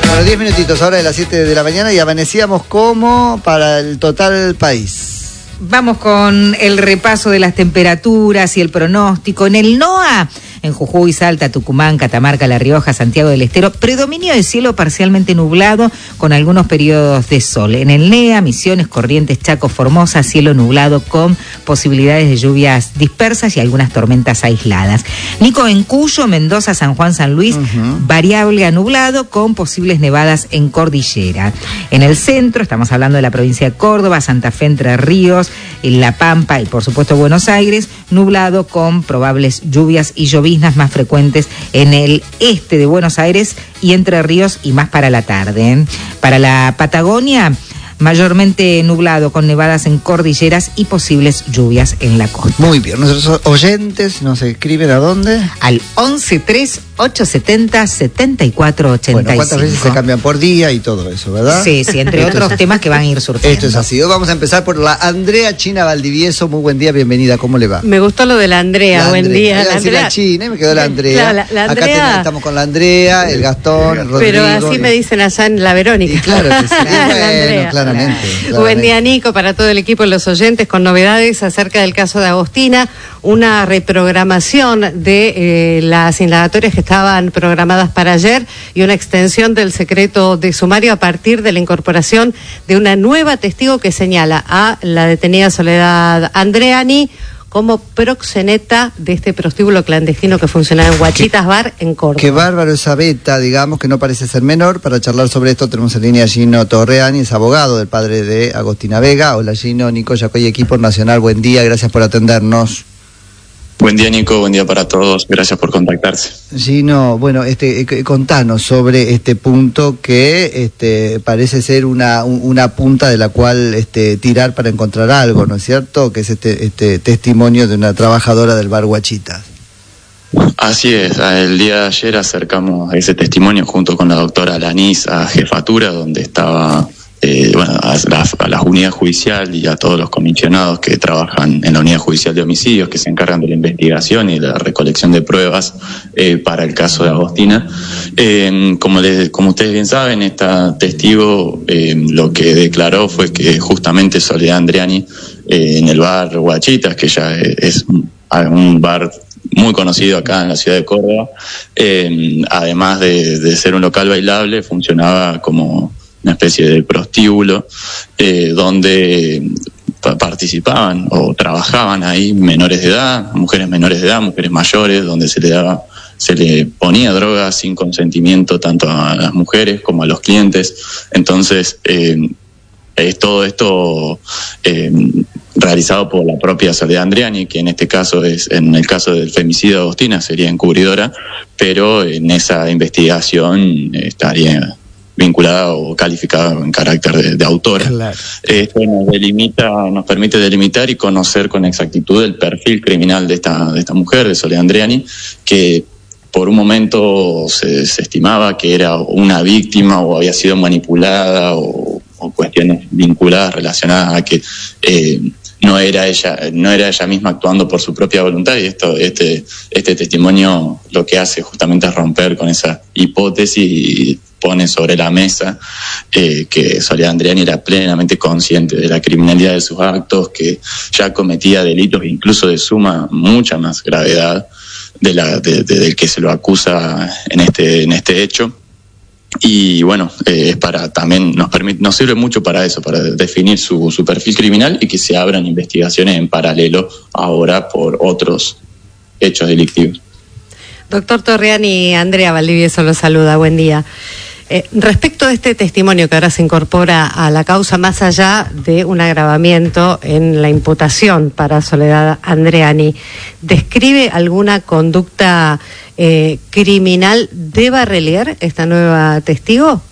Bueno, 10 minutitos ahora de las 7 de la mañana y amanecíamos como para el total país. Vamos con el repaso de las temperaturas y el pronóstico. En el NOA, en Jujuy, Salta, Tucumán, Catamarca, La Rioja, Santiago del Estero, predominio de cielo parcialmente nublado con algunos periodos de sol. En el NEA, Misiones, Corrientes, Chaco, Formosa, cielo nublado con posibilidades de lluvias dispersas y algunas tormentas aisladas. Nico, en Cuyo, Mendoza, San Juan, San Luis, variable a nublado con posibles nevadas en cordillera. En el centro, estamos hablando de la provincia de Córdoba, Santa Fe, Entre Ríos, en La Pampa y por supuesto Buenos Aires, nublado con probables lluvias y lloviznas más frecuentes en el este de Buenos Aires y Entre Ríos y más para la tarde. Para la Patagonia, mayormente nublado con nevadas en cordilleras y posibles lluvias en la costa. Muy bien, nuestros oyentes nos escriben ¿a dónde? Al 1138707485. Bueno, ¿cuántas veces se cambian por día y todo eso, verdad? Sí, entre otros temas que van a ir surgiendo. Esto es así. Hoy vamos a empezar por la Andrea China Valdivieso. Muy buen día, bienvenida. ¿Cómo le va? Me gustó lo de la Andrea, buen día. La Andrea China, me quedó la Andrea. Claro, la Andrea. Acá estamos con la Andrea, el Gastón, el Rodrigo. Pero así me dicen allá en la Verónica. Y claro que sí. Bueno, claramente. Buen día, Nico, para todo el equipo y los oyentes, con novedades acerca del caso de Agostina, una reprogramación de las indagatorias que estaban programadas para ayer y una extensión del secreto de sumario a partir de la incorporación de una nueva testigo que señala a la detenida Soledad Andreani como proxeneta de este prostíbulo clandestino que funcionaba en Huachitas Bar, en Córdoba. Qué bárbaro esa beta, digamos, que no parece ser menor. Para charlar sobre esto tenemos en línea a Gino Torreani, es abogado del padre de Agostina Vega. Hola Gino, Nico Yacoy, equipo nacional, buen día, gracias por atendernos. Buen día, Nico, buen día para todos, gracias por contactarse. Gino, bueno, contanos sobre este punto que parece ser una punta de la cual tirar para encontrar algo, ¿no es cierto? Que es este testimonio de una trabajadora del bar Huachitas. Así es, el día de ayer acercamos ese testimonio junto con la doctora Lanís a jefatura, donde estaba a la unidad judicial y a todos los comisionados que trabajan en la unidad judicial de homicidios, que se encargan de la investigación y de la recolección de pruebas para el caso de Agostina. Como ustedes bien saben, esta testigo lo que declaró fue que justamente Soledad Andreani en el bar Huachitas, que ya es un bar muy conocido acá en la ciudad de Córdoba, además de ser un local bailable, funcionaba como una especie de prostíbulo donde participaban o trabajaban ahí menores de edad, mujeres menores de edad, mujeres mayores, donde se le ponía droga sin consentimiento tanto a las mujeres como a los clientes. Entonces es todo esto realizado por la propia Soledad Andreani, que en este caso en el caso del femicidio de Agostina sería encubridora, pero en esa investigación estaría vinculada o calificada en carácter de autora. Claro. Esto nos permite delimitar y conocer con exactitud el perfil criminal de esta mujer, de Soledad Andreani, que por un momento se estimaba que era una víctima o había sido manipulada o cuestiones vinculadas, relacionadas a que no era ella misma actuando por su propia voluntad, y este testimonio lo que hace justamente es romper con esa hipótesis y pone sobre la mesa que Soledad Andreani era plenamente consciente de la criminalidad de sus actos, que ya cometía delitos incluso de mucha más gravedad del que se lo acusa en este hecho. Y bueno, también nos sirve mucho para eso, para definir su perfil criminal y que se abran investigaciones en paralelo ahora por otros hechos delictivos. Doctor Torreani, Andrea Valdivieso lo saluda, buen día. Respecto a este testimonio que ahora se incorpora a la causa, más allá de un agravamiento en la imputación para Soledad Andreani, ¿describe alguna conducta criminal de Barrelier, esta nueva testigo?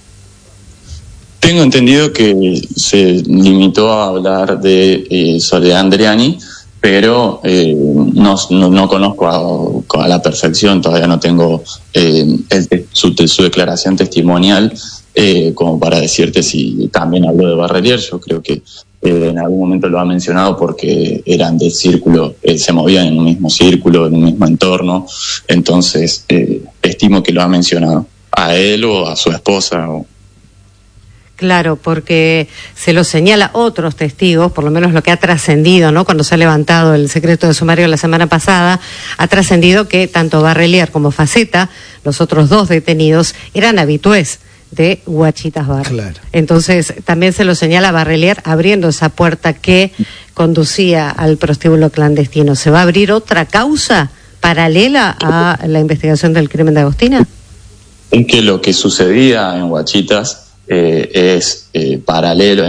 Tengo entendido que se limitó a hablar de Soledad Andreani, pero no conozco a la perfección, todavía no tengo su declaración testimonial como para decirte si también habló de Barrelier. Yo creo que en algún momento lo ha mencionado porque eran del círculo, se movían en un mismo círculo, en un mismo entorno, entonces estimo que lo ha mencionado. a él o a su esposa. Claro, porque se lo señala otros testigos, por lo menos lo que ha trascendido, ¿no? Cuando se ha levantado el secreto de sumario la semana pasada, ha trascendido que tanto Barrelier como Faceta, los otros 2 detenidos, eran habitués de Guachitas Bar. Claro. Entonces, también se lo señala Barrelier abriendo esa puerta que conducía al prostíbulo clandestino. ¿Se va a abrir otra causa paralela a la investigación del crimen de Agostina? Es que lo que sucedía en Guachitas es paralelo,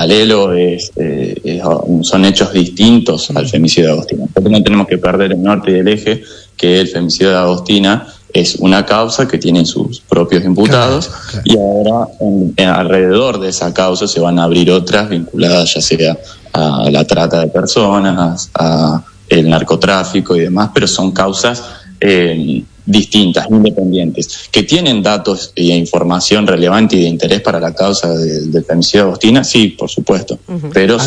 son hechos distintos al femicidio de Agostina. Nosotros no tenemos que perder el norte y el eje, que el femicidio de Agostina es una causa que tiene sus propios imputados, claro. Y ahora alrededor de esa causa se van a abrir otras vinculadas ya sea a la trata de personas, a el narcotráfico y demás, pero son causas distintas, independientes, que tienen datos e información relevante y de interés para la causa del femicidio de Agostina, sí, por supuesto, pero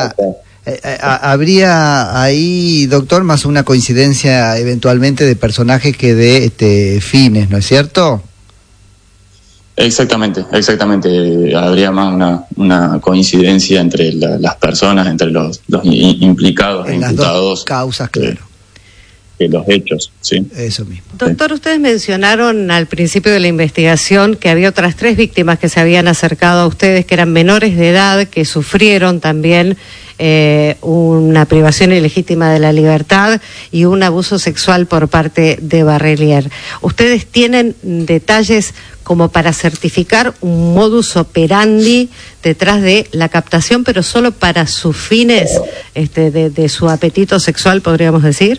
¿Habría ahí, doctor, más una coincidencia eventualmente de personajes que de fines, ¿no es cierto? Exactamente. Habría más una coincidencia entre las personas, entre los implicados e imputados. Las dos causas, claro. De los hechos, sí. Eso mismo. Doctor, ustedes mencionaron al principio de la investigación que había otras 3 víctimas que se habían acercado a ustedes, que eran menores de edad, que sufrieron también una privación ilegítima de la libertad y un abuso sexual por parte de Barrelier. ¿Ustedes tienen detalles como para certificar un modus operandi detrás de la captación, pero solo para sus fines de su apetito sexual, podríamos decir?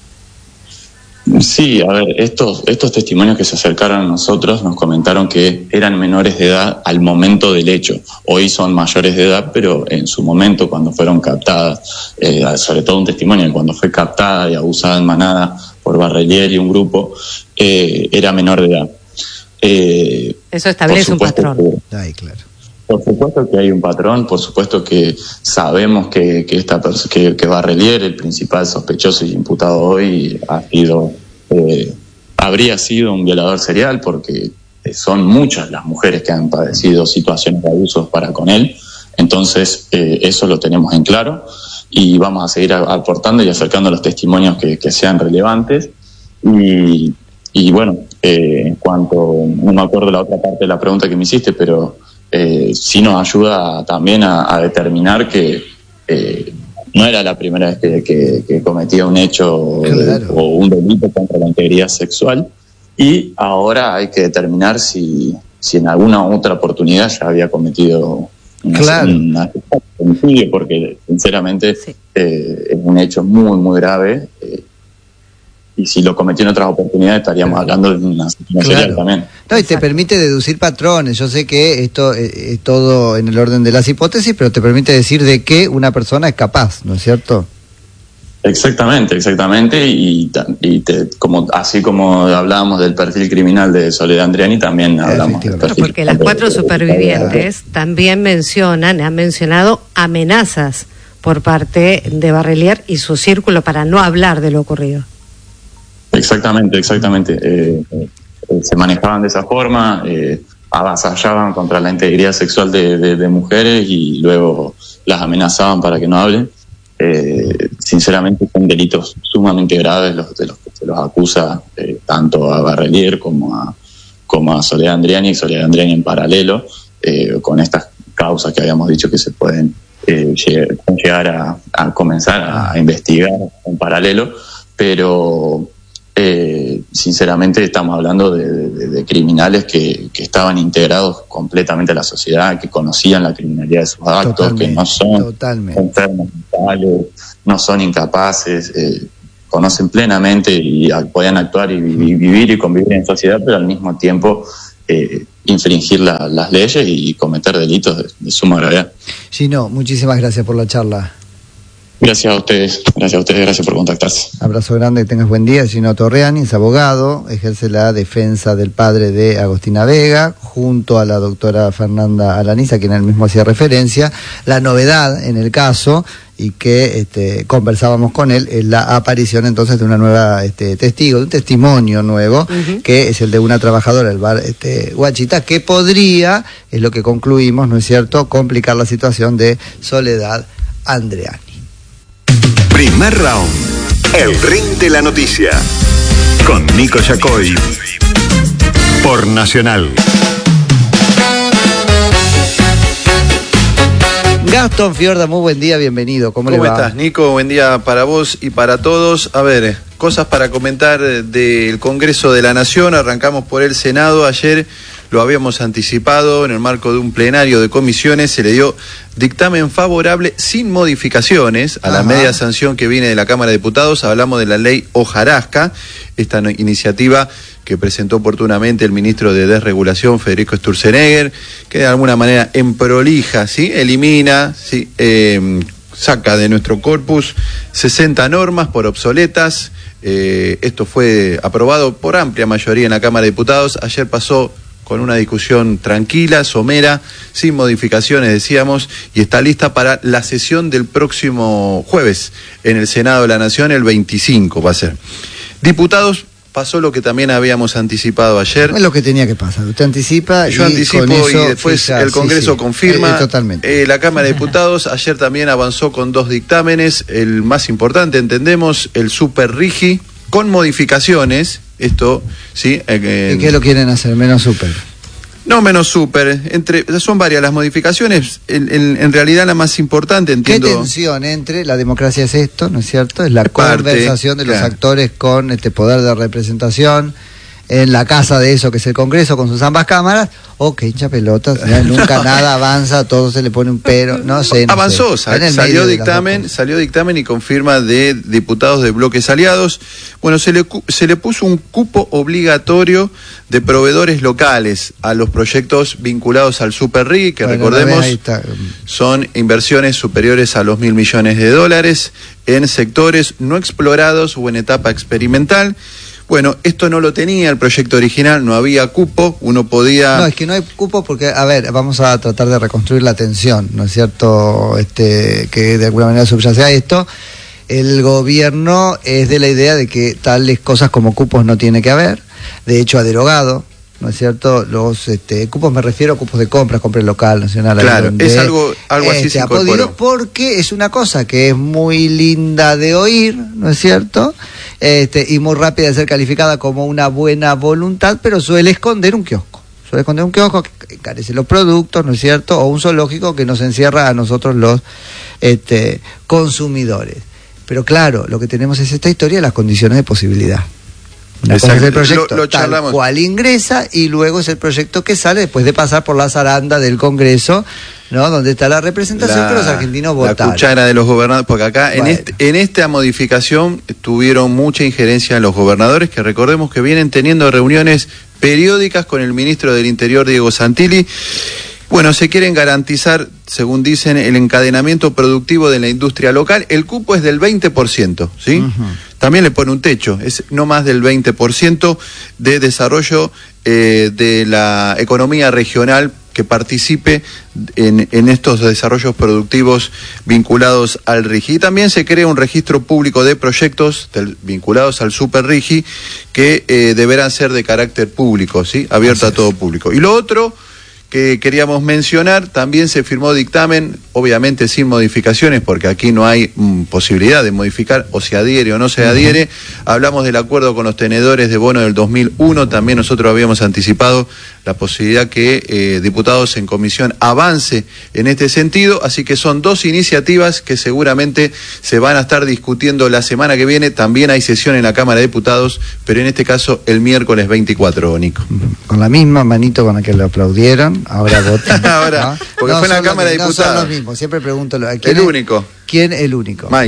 Sí, a ver, estos testimonios que se acercaron a nosotros nos comentaron que eran menores de edad al momento del hecho. Hoy son mayores de edad, pero en su momento, cuando fueron captadas, sobre todo un testimonio, cuando fue captada y abusada en manada por Barrelier y un grupo, era menor de edad. Eso establece un patrón. Ay, claro. Por supuesto que hay un patrón, por supuesto que sabemos que Barrelier, el principal sospechoso y imputado hoy, habría sido un violador serial, porque son muchas las mujeres que han padecido situaciones de abusos para con él. Entonces, eso lo tenemos en claro y vamos a seguir aportando y acercando los testimonios que sean relevantes. Y bueno, en cuanto, no me acuerdo la otra parte de la pregunta que me hiciste, pero sí nos ayuda también a determinar que no era la primera vez que cometía un hecho, claro, o un delito contra la integridad sexual, y ahora hay que determinar si en alguna otra oportunidad ya había cometido un homicidio, porque sinceramente sí, es un hecho muy, muy grave, y si lo cometió en otras oportunidades estaríamos hablando de una situación serial también. No, y te permite deducir patrones. Yo sé que esto es todo en el orden de las hipótesis, pero te permite decir de qué una persona es capaz, ¿no es cierto? Exactamente, y así como hablábamos del perfil criminal de Soledad Andriani, también hablamos del perfil. Porque las 4 supervivientes también han mencionado amenazas por parte de Barrelier y su círculo para no hablar de lo ocurrido. Exactamente. Se manejaban de esa forma, avasallaban contra la integridad sexual de mujeres y luego las amenazaban para que no hablen. Sinceramente son delitos sumamente graves de los que se los acusa tanto a Barrelier como a Soledad Andriani, y Soledad Andriani en paralelo, con estas causas que habíamos dicho que se pueden llegar a comenzar a investigar en paralelo, pero sinceramente estamos hablando de criminales que estaban integrados completamente a la sociedad, que conocían la criminalidad de sus actos, que no son enfermos mentales, no son incapaces, conocen plenamente y podían actuar y vivir y convivir en sociedad, pero al mismo tiempo infringir las leyes y cometer delitos de suma gravedad. Gino, muchísimas gracias por la charla. Gracias a ustedes, gracias por contactarse. Abrazo grande, que tengas buen día. Gino Torreani es abogado, ejerce la defensa del padre de Agostina Vega, junto a la doctora Fernanda Alaniz, a quien él mismo hacía referencia. La novedad en el caso, y que conversábamos con él, es la aparición entonces de una nueva testigo, de un testimonio nuevo, que es el de una trabajadora del bar Guachita, que podría, es lo que concluimos, ¿no es cierto?, complicar la situación de Soledad Andreani. Primer round, el ring de la noticia, con Nico Yacoy, por Nacional. Gastón Fiorda, muy buen día, bienvenido. ¿Cómo le va? ¿Cómo estás, Nico? Buen día para vos y para todos. A ver, cosas para comentar del Congreso de la Nación. Arrancamos por el Senado. Ayer lo habíamos anticipado, en el marco de un plenario de comisiones se le dio dictamen favorable sin modificaciones a la media sanción que viene de la Cámara de Diputados. Hablamos de la ley Hojarasca, esta iniciativa que presentó oportunamente el ministro de Desregulación, Federico Sturzenegger, que de alguna manera emprolija, ¿sí?, elimina, ¿sí?, saca de nuestro corpus 60 normas por obsoletas. Esto fue aprobado por amplia mayoría en la Cámara de Diputados. Ayer pasó con una discusión tranquila, somera, sin modificaciones, decíamos, y está lista para la sesión del próximo jueves en el Senado de la Nación, el 25 va a ser. Diputados, pasó lo que también habíamos anticipado ayer. Es lo que tenía que pasar, usted anticipa. Yo anticipo y después el Congreso confirma. Totalmente. La Cámara de Diputados ayer también avanzó con 2 dictámenes, el más importante, entendemos, el Super Rigi, con modificaciones. Esto, ¿sí? ¿Y qué lo quieren hacer? ¿Menos súper? No, menos súper. Son varias las modificaciones. En realidad la más importante, entiendo. ¿Qué tensión entre la democracia es esto, ¿no es cierto? Es la conversación de los actores con este poder de representación en la casa de eso que es el Congreso con sus ambas cámaras, o que hincha pelotas, nunca nada avanza, todo se le pone un pero, no sé. Avanzó, salió dictamen y confirma de diputados de bloques aliados. Bueno, se le puso un cupo obligatorio de proveedores locales a los proyectos vinculados al Super RI, que recordemos son inversiones superiores a los $1.000 millones en sectores no explorados o en etapa experimental. Bueno, esto no lo tenía el proyecto original, no había cupo, uno podía... No, es que no hay cupo porque, a ver, vamos a tratar de reconstruir la tensión, ¿no es cierto?, que de alguna manera subyace a esto. El gobierno es de la idea de que tales cosas como cupos no tiene que haber, de hecho ha derogado, ¿no es cierto?, los cupos, me refiero a cupos de compra local, nacional. Claro, es algo así se incorporó. Porque es una cosa que es muy linda de oír, ¿no es cierto?, y muy rápida de ser calificada como una buena voluntad, pero suele esconder un kiosco. Que encarece los productos, ¿no es cierto?, o un zoológico que nos encierra a nosotros los consumidores. Pero claro, lo que tenemos es esta historia de las condiciones de posibilidad. Una cosa es el proyecto lo tal cual ingresa, y luego es el proyecto que sale después de pasar por la zaranda del Congreso, ¿no?, donde está la representación que los argentinos votaron. La cuchara de los gobernadores, porque acá en esta modificación tuvieron mucha injerencia los gobernadores, que recordemos que vienen teniendo reuniones periódicas con el ministro del Interior, Diego Santilli. Bueno, se quieren garantizar, según dicen, el encadenamiento productivo de la industria local. El cupo es del 20%, ¿sí? También le pone un techo, es no más del 20% de desarrollo de la economía regional que participe en estos desarrollos productivos vinculados al RIGI. Y también se crea un registro público de proyectos vinculados al Super RIGI que deberán ser de carácter público, ¿sí?, abierto a todo público. Y lo otro que queríamos mencionar, también se firmó dictamen, obviamente sin modificaciones, porque aquí no hay posibilidad de modificar, o se adhiere o no se adhiere. Hablamos del acuerdo con los tenedores de bono del 2001, también nosotros habíamos anticipado la posibilidad que diputados en comisión avance en este sentido, así que son 2 iniciativas que seguramente se van a estar discutiendo la semana que viene. También hay sesión en la Cámara de Diputados, pero en este caso el miércoles 24, Nico. Con la misma manito con la que le aplaudieron, ahora votan. Ahora, porque fue en la Cámara de Diputados. No son los mismos, siempre pregunto. El único. ¿Quién el único? Michael.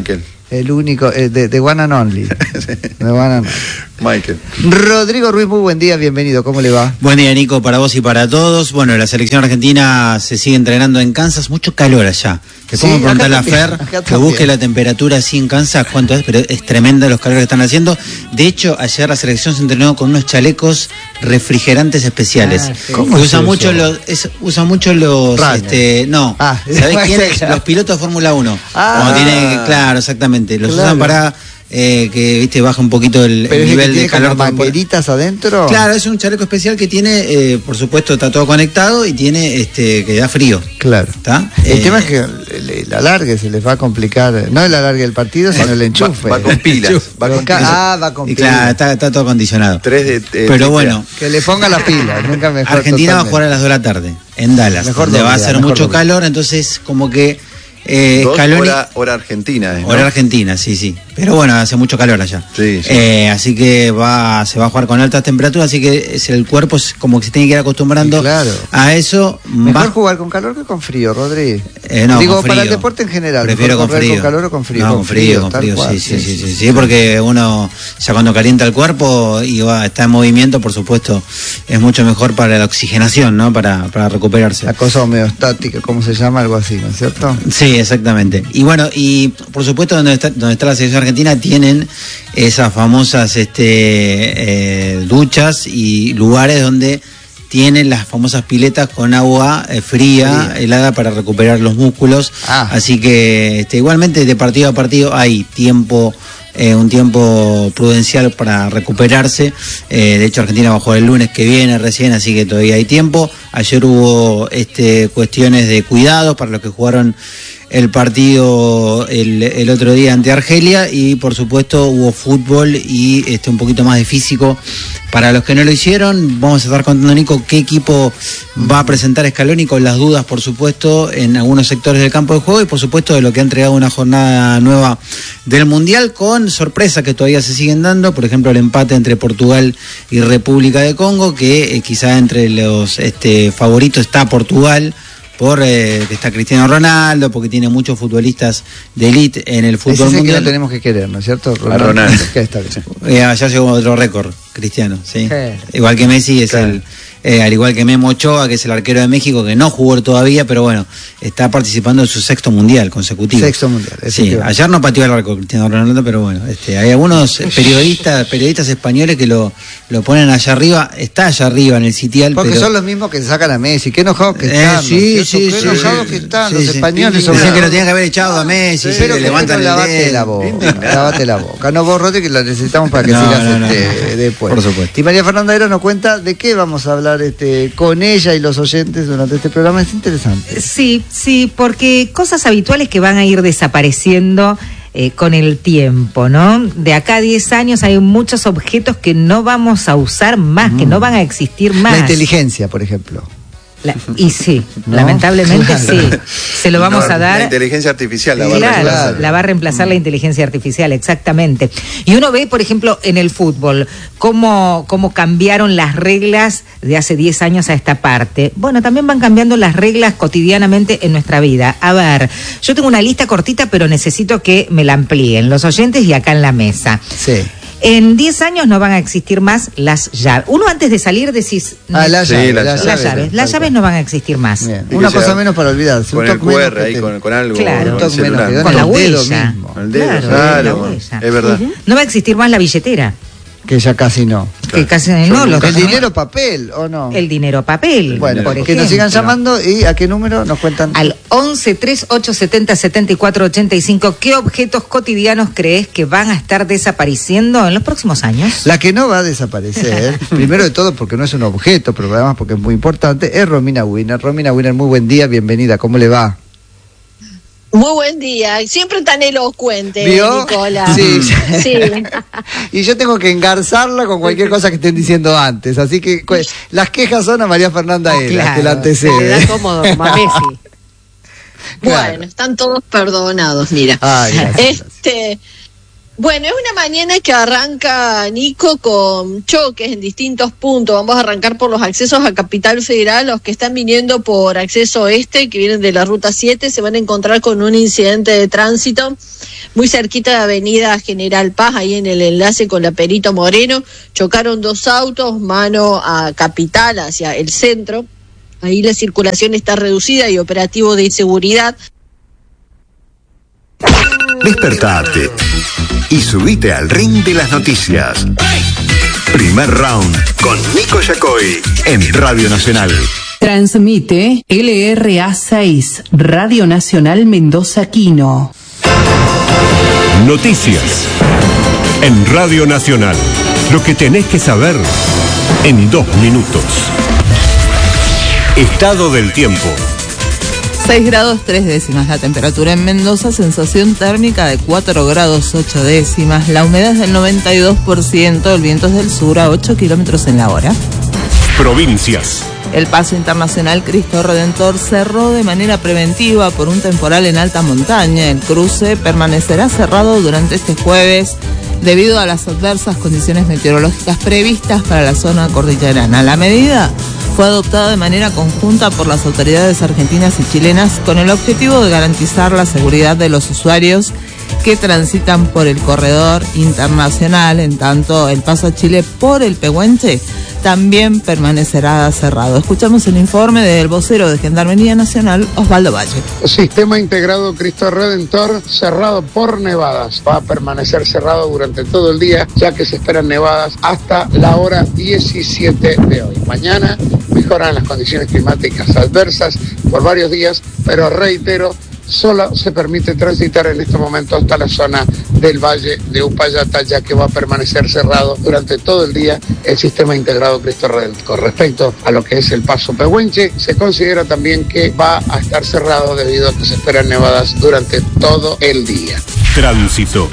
El único, de One and Only. De One and Only. Michael. Rodrigo Ruiz, muy buen día, bienvenido, ¿cómo le va? Buen día, Nico, para vos y para todos. Bueno, la selección argentina se sigue entrenando en Kansas, mucho calor allá. Que Sí, como preguntarle a acá Fer también, que busque la temperatura así en Kansas, cuánto es, pero es tremenda los calores que están haciendo. De hecho, ayer la selección se entrenó con unos chalecos refrigerantes especiales. Sí. ¿Cómo Que es usan eso? usan mucho los Runner. no, Ah, ¿sabés quiénes? claro. Los pilotos de Fórmula 1. Ah. Cuando tienen, claro, exactamente, los Claro. usan para que viste baja un poquito el Pero es nivel que tiene de calor como corporal. mangueritas adentro. Claro, es un chaleco especial que tiene, por supuesto, está todo conectado y tiene que da frío. Claro. ¿Está? El tema es que el alargue se les va a complicar, no el alargue del partido, sino el enchufe. Va con pilas. Va con pilas. Va con Y pilas. claro, está todo acondicionado. Pero bueno, Que le ponga la pila, nunca mejor. Argentina va a totalmente. jugar a las 2 de la tarde en Dallas, Mejor donde va a dormida, hacer mejor mucho dormida. calor, entonces como que Dos Scaloni... hora argentina. ¿no? Hora Argentina, sí. Pero bueno, hace mucho calor allá. Sí. Así que se va a jugar con altas temperaturas, así que el cuerpo es como que se tiene que ir acostumbrando Y claro. a eso. Mejor jugar con calor que con frío, Rodri. No, Digo, con para el frío. deporte en general. Prefiero mejor con correr frío. ¿Con calor o con frío? No, con frío, tal cual, sí, porque uno ya cuando calienta el cuerpo y está en movimiento, por supuesto, es mucho mejor para la oxigenación, ¿no? Para recuperarse. La cosa homeostática, ¿cómo se llama? Algo así, ¿no es cierto? Sí, exactamente. Y bueno, y por supuesto donde está la selección argentina tienen esas famosas duchas y lugares donde tienen las famosas piletas con agua fría, helada para recuperar los músculos. Así que igualmente de partido a partido hay tiempo, un tiempo prudencial para recuperarse. De hecho Argentina va a jugar el lunes que viene recién, así que todavía hay tiempo. Ayer hubo cuestiones de cuidado para los que jugaron el partido el otro día ante Argelia, y por supuesto hubo fútbol y un poquito más de físico para los que no lo hicieron. Vamos a estar contando, Nico, qué equipo va a presentar Scaloni, con las dudas, por supuesto, en algunos sectores del campo de juego, y por supuesto de lo que ha entregado una jornada nueva del Mundial, con sorpresas que todavía se siguen dando, por ejemplo el empate entre Portugal y República de Congo, que quizá entre los favoritos está Portugal, que está Cristiano Ronaldo, porque tiene muchos futbolistas de élite en el fútbol Ese es el que mundial. no tenemos que querer, ¿no es cierto? A Ronaldo. Que está bien. Ayer llegó otro récord, Cristiano, ¿sí? Sí. Igual que Messi es Claro. al igual que Memo Ochoa, que es el arquero de México, que no jugó todavía, pero bueno, está participando en su 6º mundial consecutivo. 6º mundial, Sí, efectivamente. ayer no pateó el arco Cristiano Ronaldo, pero bueno, hay algunos periodistas españoles que lo ponen allá arriba, está allá arriba en el sitial. Porque pero son los mismos que sacan a Messi. Qué enojados que están. ¿no es sí, cierto? Qué enojados que están los españoles. sobre Dicen que todo. lo tenían que haber echado a Messi, Sí, se pero le que levantan el lavate dedo. la boca, lavate la boca. No, vos, Rodri, que la necesitamos para que No, sigas no, no. después. Por supuesto. Y María Fernanda Eros nos cuenta de qué vamos a hablar con ella y los oyentes durante este programa. Es interesante. Sí, porque cosas habituales que van a ir desapareciendo con el tiempo, ¿no? De acá a 10 años hay muchos objetos que no vamos a usar más, que no van a existir más. La inteligencia, por ejemplo. Y sí, ¿No? lamentablemente Claro. sí. Se lo vamos a La dar. inteligencia artificial la va a Claro, reemplazar. la va a reemplazar la inteligencia artificial, exactamente. Y uno ve, por ejemplo, en el fútbol, cómo cambiaron las reglas de hace 10 años a esta parte. Bueno, también van cambiando las reglas cotidianamente en nuestra vida. A ver, yo tengo una lista cortita, pero necesito que me la amplíen los oyentes y acá en la mesa. Sí. En 10 años no van a existir más las llaves. Uno antes de salir decís... Las Sí, llaves. las Las llaves no van a existir más. Bien. Y Una que cosa sea menos para olvidarse. Con un el toque menos QR que ahí, te- con algo. Claro. Con el toque menos celular. que Con la el dedo huella. mismo. Con el dedo, Claro, claro, la huella. es verdad. No va a existir más la billetera. Que ya casi no. Que casi no lo ¿El dinero papel o no? El dinero papel, Bueno, por que ejemplo. nos sigan llamando. ¿Y a qué número nos cuentan? Al 11 3870 7485. ¿Qué objetos cotidianos crees que van a estar desapareciendo en los próximos años? La que no va a desaparecer, primero de todo porque no es un objeto, pero además porque es muy importante, es Romina Wiener. Romina Wiener, muy buen día, bienvenida, ¿cómo le va? Muy buen día, siempre tan elocuente, ¿Vio? Nicola. Sí. Sí. Y yo tengo que engarzarla con cualquier cosa que estén diciendo antes, así que las quejas son a María Fernanda Eras, Claro. que la Le da antecede. cómodo como a Messi. Claro. Bueno, están todos perdonados, mira. Ay, gracias. Bueno, es una mañana que arranca, Nico, con choques en distintos puntos. Vamos a arrancar por los accesos a Capital Federal. Los que están viniendo por acceso este, que vienen de la Ruta 7, se van a encontrar con un incidente de tránsito muy cerquita de Avenida General Paz, ahí en el enlace con la Perito Moreno. Chocaron dos autos, mano a Capital, hacia el centro. Ahí la circulación está reducida y operativo de inseguridad. Despertate y subite al ring de las noticias. Primer round con Nico Yacoy en Radio Nacional. Transmite LRA6, Radio Nacional Mendoza Quino. Noticias en Radio Nacional. Lo que tenés que saber en 2 minutos. Estado del tiempo. 6 grados 3 décimas la temperatura en Mendoza, sensación térmica de 4 grados 8 décimas, la humedad es del 92%, el viento es del sur a 8 kilómetros en la hora. Provincias. El paso internacional Cristo Redentor cerró de manera preventiva por un temporal en alta montaña. El cruce permanecerá cerrado durante este jueves debido a las adversas condiciones meteorológicas previstas para la zona cordillerana. La medida fue adoptada de manera conjunta por las autoridades argentinas y chilenas con el objetivo de garantizar la seguridad de los usuarios que transitan por el corredor internacional. En tanto, el paso a Chile por el Pehuenche también permanecerá cerrado. Escuchamos el informe del vocero de Gendarmería Nacional, Osvaldo Valle. Sistema integrado Cristo Redentor cerrado por nevadas. Va a permanecer cerrado durante todo el día, ya que se esperan nevadas hasta la hora 17 de hoy. Mañana mejoran las condiciones climáticas adversas por varios días, pero reitero, solo se permite transitar en este momento hasta la zona del Valle de Upayata, ya que va a permanecer cerrado durante todo el día el sistema integrado Cristo Redentor. Con respecto a lo que es el paso Pehuenche, se considera también que va a estar cerrado debido a que se esperan nevadas durante todo el día. Tránsito.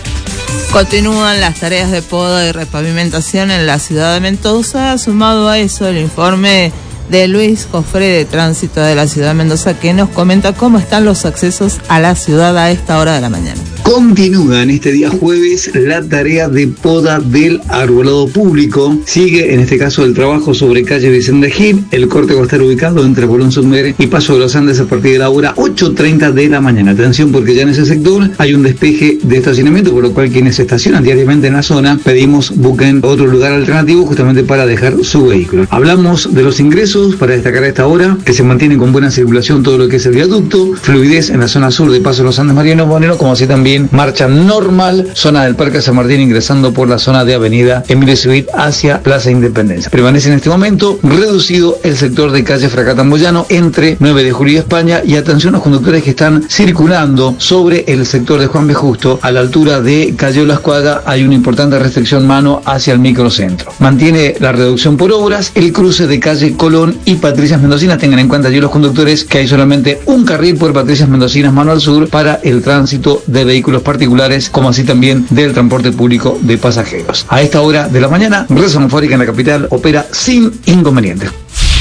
Continúan las tareas de poda y repavimentación en la ciudad de Mendoza. Sumado a eso, el informe de Luis Cofré de Tránsito de la ciudad de Mendoza, que nos comenta cómo están los accesos a la ciudad a esta hora de la mañana. Continúa en este día jueves la tarea de poda del arbolado público. Sigue en este caso el trabajo sobre calle Vicente Gil. El corte va a estar ubicado entre Bolón Submer y Paso de los Andes a partir de la hora 8:30 de la mañana. Atención, porque ya en ese sector hay un despeje de estacionamiento, por lo cual quienes se estacionan diariamente en la zona pedimos busquen otro lugar alternativo justamente para dejar su vehículo. Hablamos de los ingresos para destacar a esta hora que se mantiene con buena circulación todo lo que es el viaducto, fluidez en la zona sur de Paso de los Andes Mariano Bonero, como así también marcha normal, zona del Parque San Martín ingresando por la zona de Avenida Emilio Civit hacia Plaza Independencia. Permanece en este momento reducido el sector de calle Fracata Moyano entre 9 de Julio y España, y atención a los conductores que están circulando sobre el sector de Juan B. Justo a la altura de calle Olascuaga. Hay una importante restricción mano hacia el microcentro. Mantiene la reducción por obras el cruce de calle Colón y Patricias Mendocinas. Tengan en cuenta allí los conductores que hay solamente un carril por Patricias Mendocinas mano al sur para el tránsito de vehículos particulares, como así también del transporte público de pasajeros. A esta hora de la mañana, Red Sonofórica en la capital opera sin inconvenientes.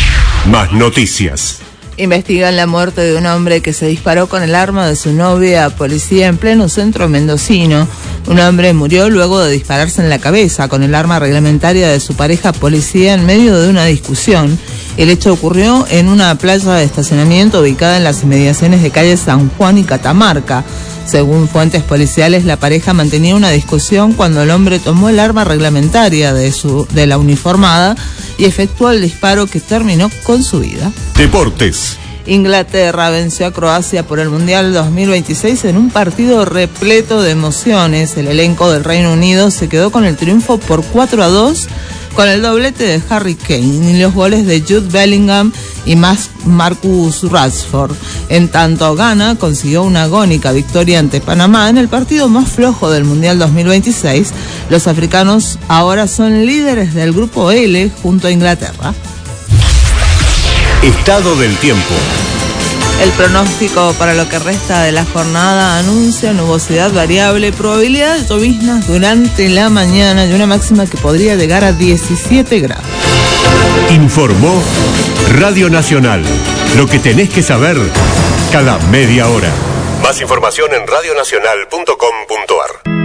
Más noticias. Investigan la muerte de un hombre que se disparó con el arma de su novia a policía en pleno centro mendocino. Un hombre murió luego de dispararse en la cabeza con el arma reglamentaria de su pareja policía en medio de una discusión. El hecho ocurrió en una playa de estacionamiento ubicada en las inmediaciones de calle San Juan y Catamarca. Según fuentes policiales, la pareja mantenía una discusión cuando el hombre tomó el arma reglamentaria de la uniformada y efectuó el disparo que terminó con su vida. Deportes. Inglaterra venció a Croacia por el Mundial 2026 en un partido repleto de emociones. El elenco del Reino Unido se quedó con el triunfo por 4-2 con el doblete de Harry Kane y los goles de Jude Bellingham y Marcus Rashford. En tanto, Ghana consiguió una agónica victoria ante Panamá en el partido más flojo del Mundial 2026. Los africanos ahora son líderes del grupo L junto a Inglaterra. Estado del tiempo. El pronóstico para lo que resta de la jornada anuncia nubosidad variable, probabilidad de lloviznas durante la mañana y una máxima que podría llegar a 17 grados. Informó Radio Nacional. Lo que tenés que saber cada media hora. Más información en radionacional.com.ar.